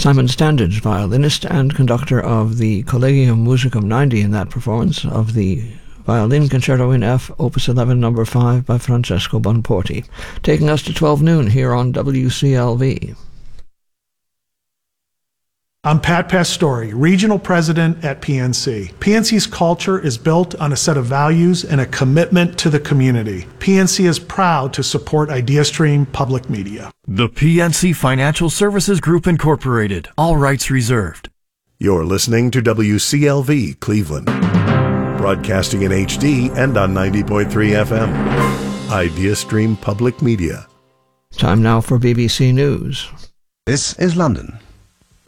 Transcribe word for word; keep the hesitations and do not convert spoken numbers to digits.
Simon Standage, violinist and conductor of the Collegium Musicum ninety in that performance of the Violin Concerto in F, Opus eleven, number five by Francesco Bonporti, taking us to twelve noon here on W C L V. I'm Pat Pastore, Regional President at P N C. P N C's culture is built on a set of values and a commitment to the community. P N C is proud to support IdeaStream Public Media. The P N C Financial Services Group Incorporated. All rights reserved. You're listening to W C L V Cleveland, broadcasting in H D and on ninety point three F M. IdeaStream Public Media. Time now for B B C News. This is London.